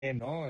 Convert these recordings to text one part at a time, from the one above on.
¿no?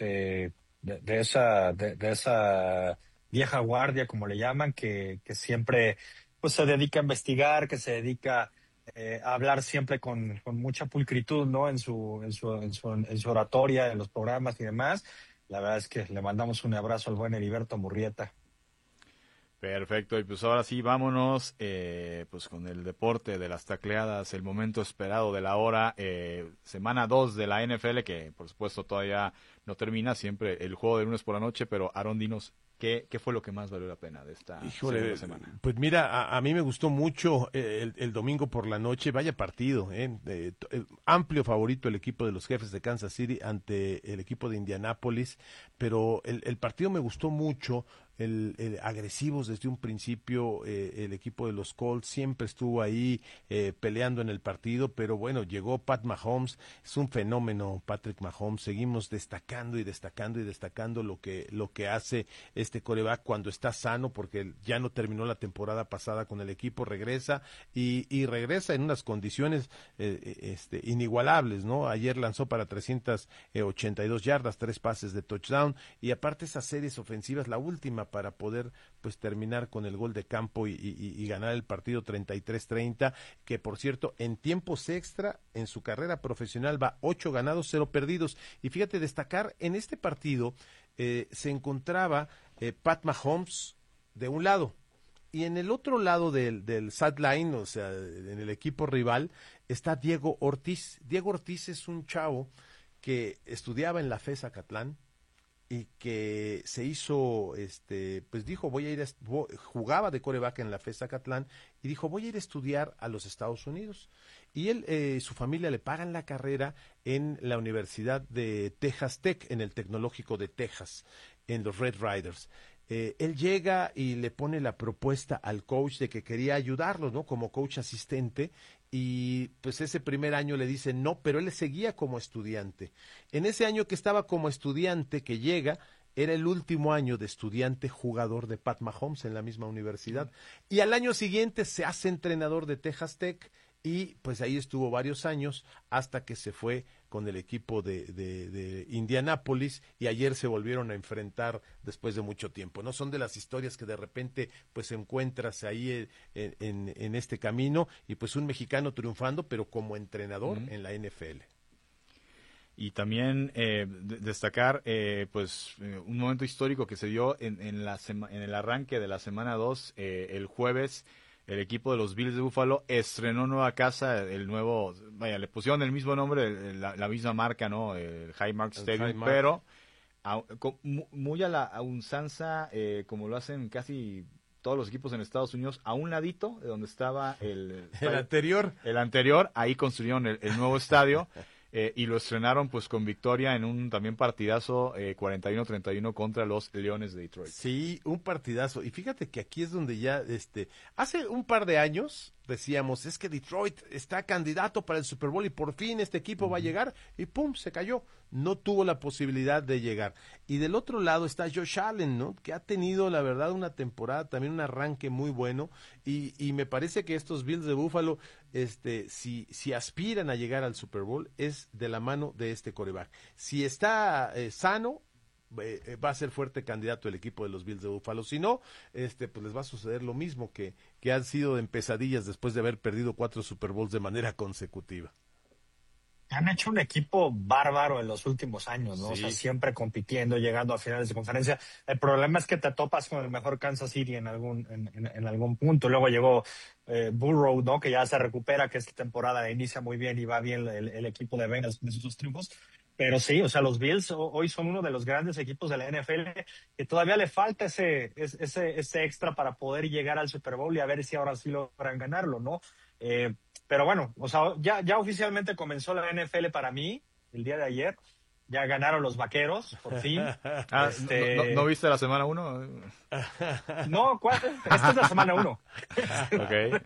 De esa vieja guardia, como le llaman, que siempre pues se dedica a investigar, que se dedica a hablar siempre con mucha pulcritud, ¿no? En su oratoria, en los programas y demás. La verdad es que le mandamos un abrazo al buen Heriberto Murrieta. Perfecto, y pues ahora sí, vámonos pues con el deporte de las tacleadas, el momento esperado de la hora, semana 2 de la NFL, que por supuesto todavía no termina, siempre el juego de lunes por la noche, pero Aaron, dinos, ¿qué fue lo que más valió la pena de esta segunda Híjole, semana? pues mira, a mí me gustó mucho el domingo por la noche, vaya partido, amplio favorito el equipo de los Jefes de Kansas City ante el equipo de Indianápolis, pero el partido me gustó mucho, agresivos desde un principio, el equipo de los Colts siempre estuvo ahí peleando en el partido, pero bueno, llegó Pat Mahomes, es un fenómeno Patrick Mahomes, seguimos destacando y destacando y destacando lo que hace este coreback cuando está sano, porque ya no terminó la temporada pasada con el equipo, regresa y regresa en unas condiciones inigualables, ¿no? Ayer lanzó para 382 yardas, 3 pases de touchdown y aparte esas series ofensivas, la última para poder pues terminar con el gol de campo y ganar el partido 33-30, que por cierto en tiempos extra en su carrera profesional va 8 ganados, 0 perdidos. Y fíjate, destacar en este partido se encontraba Pat Mahomes de un lado. Y en el otro lado del sideline, o sea, en el equipo rival, está Diego Ortiz. Diego Ortiz es un chavo que estudiaba en la FES Acatlán y que se hizo, pues dijo, jugaba de coreback en la FES Acatlán y dijo, voy a ir a estudiar a los Estados Unidos. Y él, su familia le pagan la carrera en la Universidad de Texas Tech, en el Tecnológico de Texas, en los Red Riders. Él llega y le pone la propuesta al coach de que quería ayudarlo, ¿no? Como coach asistente y pues ese primer año le dice no, pero él seguía como estudiante. En ese año que estaba como estudiante, que llega, era el último año de estudiante jugador de Pat Mahomes en la misma universidad. Y al año siguiente se hace entrenador de Texas Tech y pues ahí estuvo varios años hasta que se fue con el equipo de Indianápolis y ayer se volvieron a enfrentar después de mucho tiempo, ¿no? Son de las historias que de repente pues encuentras ahí en este camino y pues un mexicano triunfando pero como entrenador en la NFL. Y también destacar un momento histórico que se dio en el arranque de la semana 2 el jueves. El equipo de los Bills de Buffalo estrenó nueva casa, le pusieron el mismo nombre, la misma marca, ¿no? El Highmark El Stadium, Highmark. pero muy a la usanza, como lo hacen casi todos los equipos en Estados Unidos, a un ladito de donde estaba El anterior. el anterior, ahí construyeron el nuevo estadio. Y lo estrenaron pues con victoria en un también partidazo 41-31 contra los Leones de Detroit. Sí, un partidazo. Y fíjate que aquí es donde ya, hace un par de años decíamos, es que Detroit está candidato para el Super Bowl y por fin este equipo va a llegar y pum, se cayó. No tuvo la posibilidad de llegar. Y del otro lado está Josh Allen, ¿no? Que ha tenido, la verdad, una temporada, también un arranque muy bueno. Y me parece que estos Bills de Buffalo, si aspiran a llegar al Super Bowl, es de la mano de este coreback. Si está sano, va a ser fuerte candidato el equipo de los Bills de Buffalo. Si no, pues les va a suceder lo mismo que han sido en pesadillas después de haber perdido 4 Super Bowls de manera consecutiva. Han hecho un equipo bárbaro en los últimos años, ¿no? O sea, Sí. siempre compitiendo, llegando a finales de conferencia. El problema es que te topas con el mejor Kansas City en algún punto. Luego llegó Burrow, ¿no? Que ya se recupera, que esta temporada inicia muy bien y va bien el equipo de Bengals con esos triunfos. Pero sí, o sea, los Bills hoy son uno de los grandes equipos de la NFL que todavía le falta ese extra para poder llegar al Super Bowl y a ver si ahora sí logran ganarlo, ¿no? Pero bueno, o sea, ya oficialmente comenzó la NFL para mí el día de ayer. Ya ganaron los Vaqueros, por fin. ¿No viste la semana uno? No, ¿cuál? Esta es la semana uno. Ok.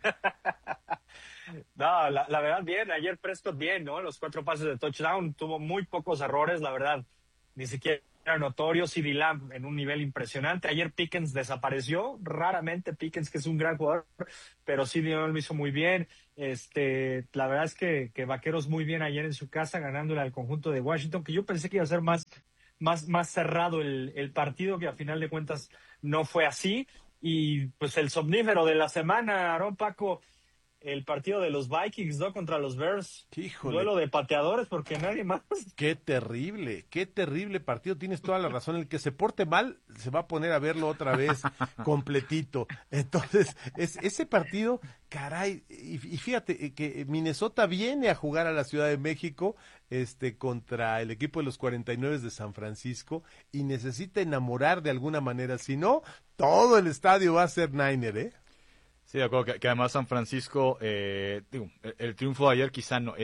No, la verdad, bien. Ayer Prescott bien, ¿no? Los 4 pases de touchdown. Tuvo muy pocos errores, la verdad. Ni siquiera era notorio. CeeDee Lamb en un nivel impresionante. Ayer Pickens desapareció, raramente Pickens, que es un gran jugador, pero CeeDee Lamb lo hizo muy bien. La verdad es que Vaqueros muy bien ayer en su casa, ganándole al conjunto de Washington, que yo pensé que iba a ser más cerrado el partido, que a final de cuentas no fue así. Y pues el somnífero de la semana, Aarón, Paco, el partido de los Vikings, ¿no? Contra los Bears. Híjole, Duelo de pateadores porque nadie más. qué terrible partido. Tienes toda la razón. El que se porte mal se va a poner a verlo otra vez completito. Entonces, ese partido, caray, y fíjate que Minnesota viene a jugar a la Ciudad de México, contra el equipo de los 49 de San Francisco y necesita enamorar de alguna manera. Si no, todo el estadio va a ser Niner, ¿eh? Sí, de acuerdo, que además San Francisco, digo, el triunfo de ayer quizá no,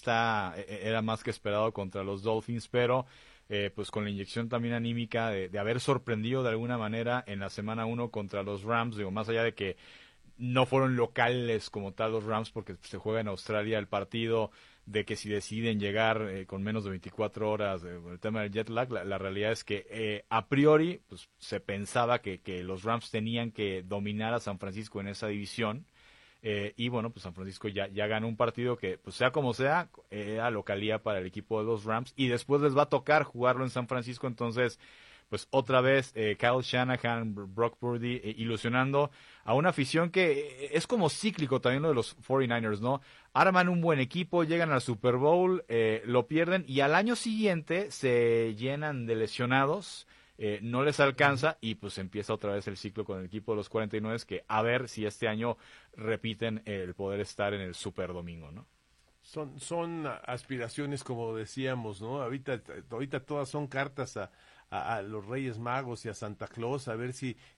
era más que esperado contra los Dolphins, pero pues con la inyección también anímica de haber sorprendido de alguna manera en la semana 1 contra los Rams, digo, más allá de que no fueron locales como tal los Rams porque se juega en Australia el partido, de que si deciden llegar con menos de 24 horas, el tema del jet lag, la realidad es que a priori pues se pensaba que los Rams tenían que dominar a San Francisco en esa división, y bueno, pues San Francisco ya ganó un partido que, pues sea como sea, era localía para el equipo de los Rams, y después les va a tocar jugarlo en San Francisco. Entonces pues otra vez Kyle Shanahan, Brock Purdy, ilusionando a una afición que es como cíclico también lo de los 49ers, ¿no? Arman un buen equipo, llegan al Super Bowl, lo pierden y al año siguiente se llenan de lesionados, no les alcanza y pues empieza otra vez el ciclo con el equipo de los 49, que a ver si este año repiten el poder estar en el Super Domingo, ¿no? Son aspiraciones, como decíamos, ¿no? Ahorita todas son cartas a los Reyes Magos y a Santa Claus, a ver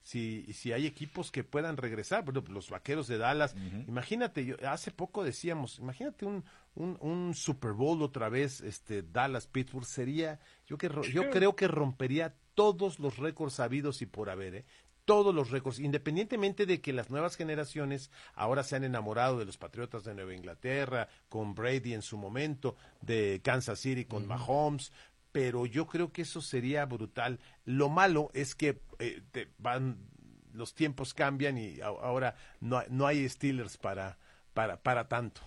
si hay equipos que puedan regresar. Bueno, los Vaqueros de Dallas, imagínate, hace poco decíamos, imagínate un Super Bowl otra vez, Dallas, Pittsburgh, yo creo que rompería todos los récords habidos y por haber, ¿eh? Todos los récords, independientemente de que las nuevas generaciones ahora se han enamorado de los Patriotas de Nueva Inglaterra, con Brady en su momento, de Kansas City con Mahomes, pero yo creo que eso sería brutal. Lo malo es que los tiempos cambian y ahora no hay Steelers para tanto.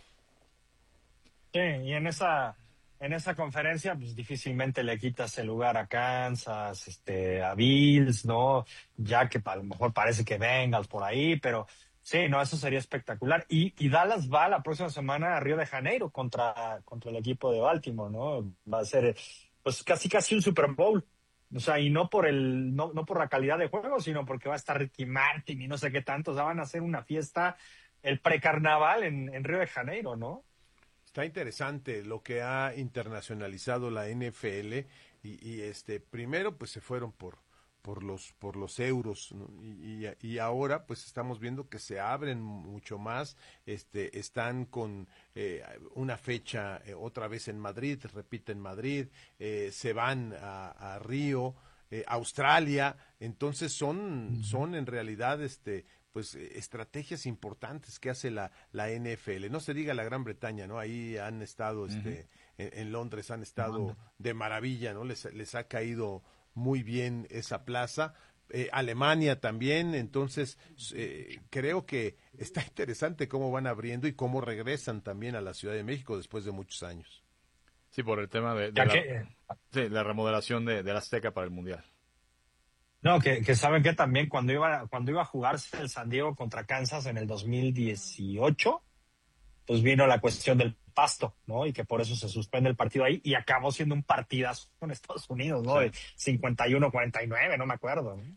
Sí, y en esa conferencia, pues difícilmente le quitas el lugar a Kansas, a Bills, ¿no? Ya que a lo mejor parece que Bengals por ahí, pero sí, no, eso sería espectacular. Y Dallas va la próxima semana a Río de Janeiro contra el equipo de Baltimore, ¿no? Va a ser, pues casi un Super Bowl. O sea, y no por la calidad de juego, sino porque va a estar Ricky Martin y no sé qué tanto. O sea, van a hacer una fiesta, el precarnaval en Río de Janeiro, ¿no? Está interesante lo que ha internacionalizado la NFL y primero pues se fueron por los euros, ¿no? Y ahora pues estamos viendo que se abren mucho más, están con una fecha otra vez en Madrid, repiten Madrid, se van a Río, Australia, entonces son en realidad pues estrategias importantes que hace la NFL. No se diga la Gran Bretaña, ¿no? Ahí han estado en Londres han estado de maravilla, ¿no? Les ha caído muy bien esa plaza. Alemania también, entonces creo que está interesante cómo van abriendo y cómo regresan también a la Ciudad de México después de muchos años. Sí, por el tema de la remodelación de la Azteca para el Mundial. No, que saben que también cuando iba a jugarse el San Diego contra Kansas en el 2018, pues vino la cuestión del pasto, ¿no? Y que por eso se suspende el partido ahí y acabó siendo un partidazo con Estados Unidos, ¿no? Sí. De 51-49, no me acuerdo, ¿no?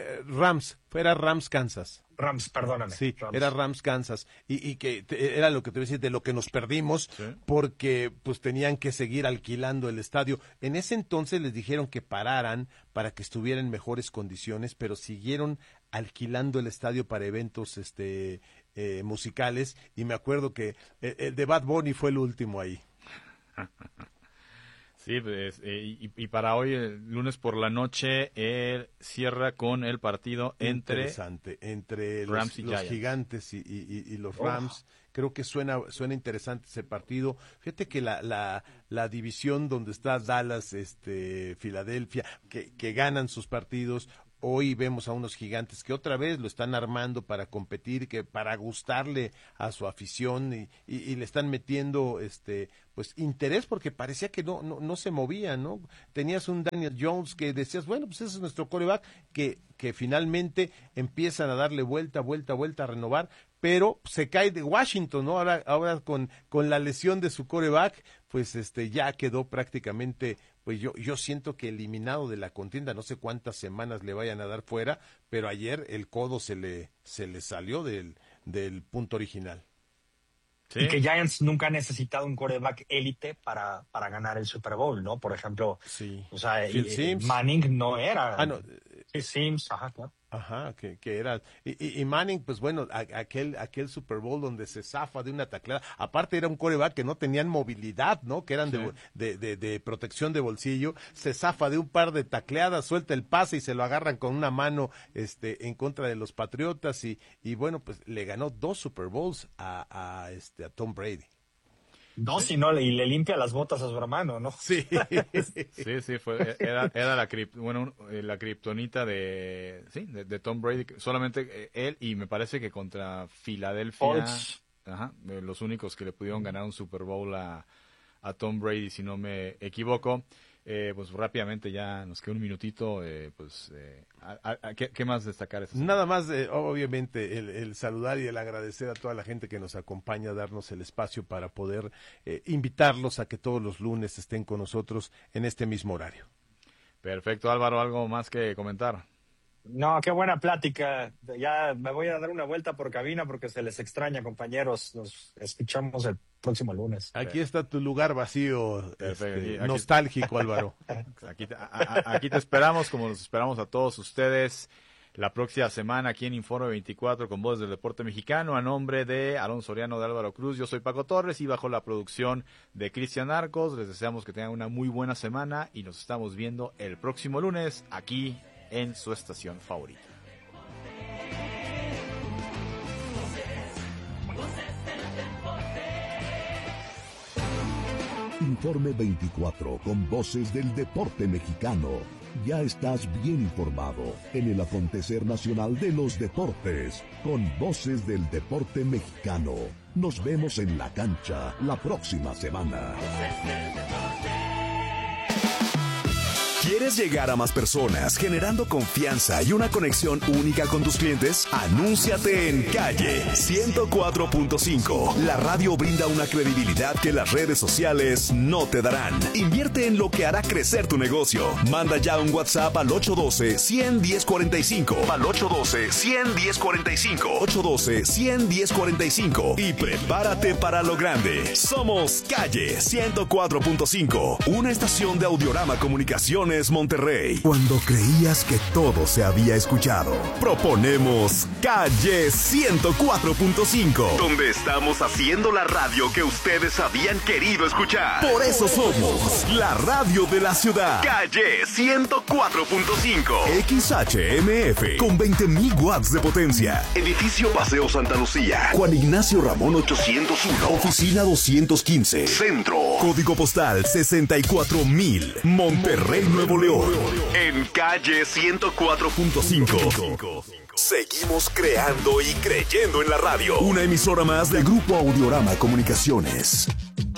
Era Rams Kansas. Rams, perdóname. Sí, Rams. era Rams Kansas y que era lo que te voy a decir de lo que nos perdimos, Sí. porque pues tenían que seguir alquilando el estadio. En ese entonces les dijeron que pararan para que estuviera en mejores condiciones, pero siguieron alquilando el estadio para eventos musicales y me acuerdo que el de Bad Bunny fue el último ahí. Sí, pues, y para hoy, el lunes por la noche, cierra con el partido entre Interesante, entre Rams y los Giants. Gigantes y los Rams, Creo que suena interesante ese partido. Fíjate que la división donde está Dallas, Filadelfia, que ganan sus partidos. Hoy vemos a unos Gigantes que otra vez lo están armando para competir, que para gustarle a su afición y le están metiendo pues interés, porque parecía que no se movía, ¿no? Tenías un Daniel Jones que decías, bueno, pues ese es nuestro quarterback, que finalmente empiezan a darle vuelta a renovar, pero se cae de Washington, ¿no? Ahora con la lesión de su quarterback, pues ya quedó prácticamente, pues yo siento que eliminado de la contienda. No sé cuántas semanas le vayan a dar fuera, pero ayer el codo se le salió del punto original. Sí. Y que Giants nunca ha necesitado un quarterback élite para ganar el Super Bowl, ¿no? Por ejemplo, sí. O sea, Phil Simms. Manning no era. No. Phil Simms, ajá, claro. Ajá, que era. Y Manning, pues bueno, aquel Super Bowl donde se zafa de una tacleada. Aparte era un quarterback que no tenían movilidad, ¿no? Que eran de protección de bolsillo. Se zafa de un par de tacleadas, suelta el pase y se lo agarran con una mano en contra de los Patriotas. Y bueno, pues le ganó 2 Super Bowls a Tom Brady. Y le limpia las botas a su hermano, ¿no? Sí. Sí, era la kriptonita de Tom Brady, solamente él, y me parece que contra Filadelfia, los únicos que le pudieron ganar un Super Bowl a Tom Brady, si no me equivoco. Pues rápidamente ya nos queda un minutito, ¿qué más destacar? Nada más, obviamente, el saludar y el agradecer a toda la gente que nos acompaña, darnos el espacio para poder invitarlos a que todos los lunes estén con nosotros en este mismo horario. Perfecto, Álvaro, ¿algo más que comentar? No, qué buena plática. Ya me voy a dar una vuelta por cabina porque se les extraña, compañeros. Nos escuchamos el próximo lunes. Aquí está tu lugar vacío, nostálgico, Álvaro. Aquí te esperamos, como los esperamos a todos ustedes la próxima semana aquí en Informe 24 con Voces del Deporte Mexicano. A nombre de Alonso Soriano, de Álvaro Cruz, yo soy Paco Torres y bajo la producción de Cristian Arcos, les deseamos que tengan una muy buena semana y nos estamos viendo el próximo lunes aquí en su estación favorita. Informe 24 con Voces del Deporte Mexicano. Ya estás bien informado en el acontecer nacional de los deportes con Voces del Deporte Mexicano. Nos vemos en la cancha la próxima semana. ¿Quieres llegar a más personas generando confianza y una conexión única con tus clientes? Anúnciate en Calle 104.5. La radio brinda una credibilidad que las redes sociales no te darán. Invierte en lo que hará crecer tu negocio. Manda ya un WhatsApp al 812-100-1045. Al 812-100-1045. 812-100-1045. Y prepárate para lo grande. Somos Calle 104.5. Una estación de Audiorama Comunicaciones Monterrey. Cuando creías que todo se había escuchado, proponemos Calle 104.5, donde estamos haciendo la radio que ustedes habían querido escuchar. Por eso somos la radio de la ciudad. Calle 104.5 XHMF con 20,000 watts de potencia. Edificio Paseo Santa Lucía, Juan Ignacio Ramón 801, oficina 215, Centro. Código postal 64,000, Monterrey, Nuevo León. En Calle 104.5. Seguimos creando y creyendo en la radio. Una emisora más del Grupo Audiorama Comunicaciones.